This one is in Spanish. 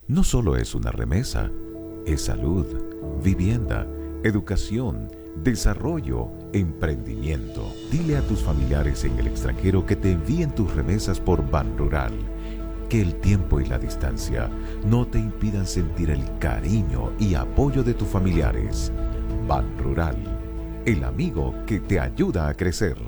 No solo es una remesa, es salud, vivienda, educación, desarrollo, emprendimiento. Dile a tus familiares en el extranjero que te envíen tus remesas por Banrural. Que el tiempo y la distancia no te impidan sentir el cariño y apoyo de tus familiares. Banrural, el amigo que te ayuda a crecer.